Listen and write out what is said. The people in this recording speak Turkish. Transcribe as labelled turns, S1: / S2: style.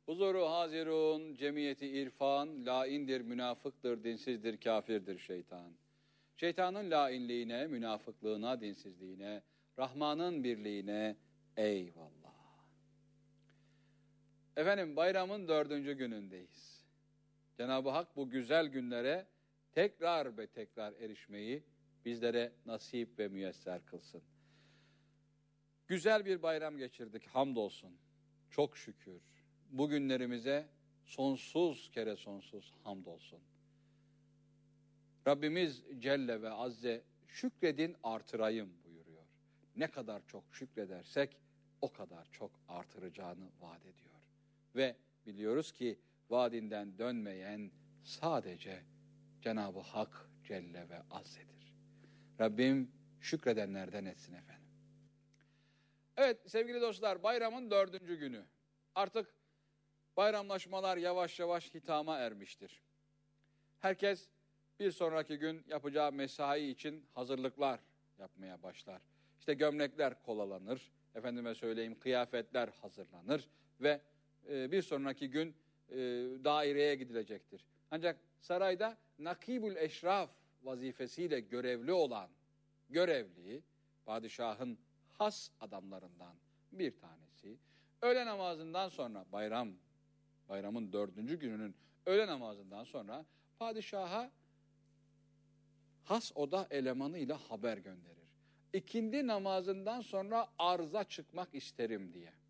S1: Huzuru hazirun, cemiyeti irfan, laindir, münafıktır, dinsizdir, kafirdir şeytan. Şeytanın lainliğine, münafıklığına, dinsizliğine, Rahman'ın birliğine eyvallah. Efendim bayramın 4. günündeyiz. Cenab-ı Hak bu güzel günlere tekrar ve tekrar erişmeyi bizlere nasip ve müyesser kılsın. Güzel bir bayram geçirdik hamdolsun. Çok şükür. Bugünlerimize sonsuz kere sonsuz hamdolsun. Rabbimiz Celle ve Azze şükredin artırayım buyuruyor. Ne kadar çok şükredersek o kadar çok artıracağını vaat ediyor. Ve biliyoruz ki vaadinden dönmeyen sadece Cenab-ı Hak Celle ve Azze'dir. Rabbim şükredenlerden etsin efendim. Evet sevgili dostlar bayramın 4. günü. Artık bayramlaşmalar yavaş yavaş hitama ermiştir. Herkes bir sonraki gün yapacağı mesai için hazırlıklar yapmaya başlar. İşte gömlekler kolalanır, efendime söyleyeyim kıyafetler hazırlanır ve bir sonraki gün daireye gidilecektir. Ancak sarayda nakibül eşraf vazifesiyle görevli olan görevli, padişahın has adamlarından bir tanesi, öğle namazından sonra bayramın 4. gününün öğle namazından sonra padişaha has oda elemanıyla haber gönderir. İkindi namazından sonra arza çıkmak isterim diye.